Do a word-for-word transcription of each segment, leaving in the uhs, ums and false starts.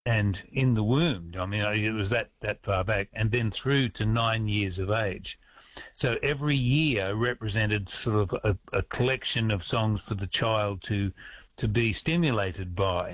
and in the womb. I mean, it was that, that far back, and then through to nine years of age. So every year represented sort of a, a collection of songs for the child to to be stimulated by.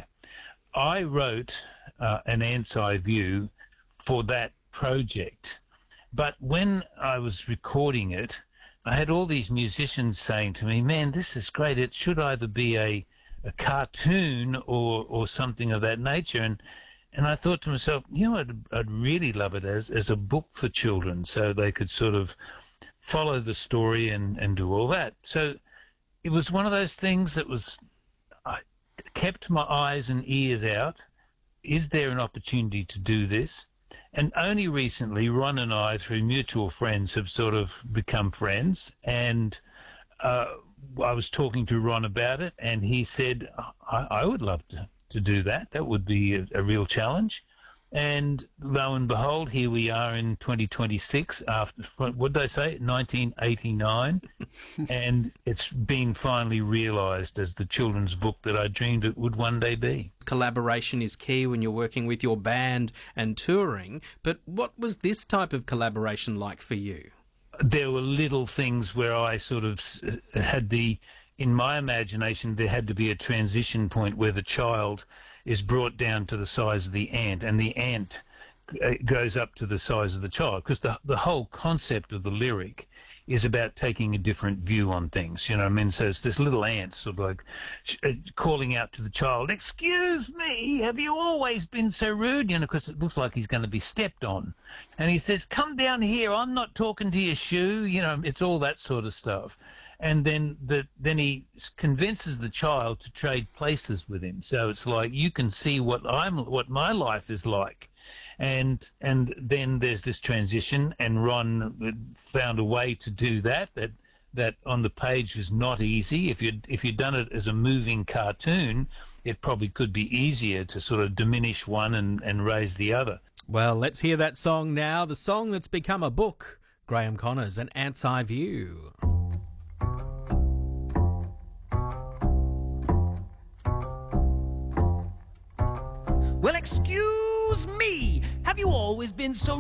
I wrote uh, an Ant's Eye View for that project, but when I was recording it, I had all these musicians saying to me, "Man, this is great. It should either be a a cartoon or or something of that nature." And and I thought to myself, you know, I'd, I'd really love it as as a book for children, so they could sort of follow the story and and do all that. So it was one of those things that was, I kept my eyes and ears out. Is there an opportunity to do this? And only recently, Ron and I, through mutual friends, have sort of become friends. And uh, I was talking to Ron about it, and he said, I, I would love to, to do that. That would be a, a real challenge. And lo and behold, here we are in twenty twenty-six, after, what did I say, nineteen eighty-nine, and it's been finally realised as the children's book that I dreamed it would one day be. Collaboration is key when you're working with your band and touring, but what was this type of collaboration like for you? There were little things where I sort of had the, in my imagination, there had to be a transition point where the child is brought down to the size of the ant, and the ant goes up to the size of the child, because the the whole concept of the lyric is about taking a different view on things, you know what I mean? So it's this little ant sort of like uh, calling out to the child, "Excuse me, have you always been so rude?" You know, because it looks like he's going to be stepped on. And he says, "Come down here, I'm not talking to your shoe." You know, it's all that sort of stuff. And then the, then he convinces the child to trade places with him. So it's like, you can see what I'm, what my life is like. And and then there's this transition, and Ron found a way to do that that that on the page is not easy. If you if you'd done it as a moving cartoon, it probably could be easier to sort of diminish one and, and raise the other. Well, let's hear that song now, the song that's become a book. Graham Connors, An Ant's Eye View. Well, excuse me, have you always been so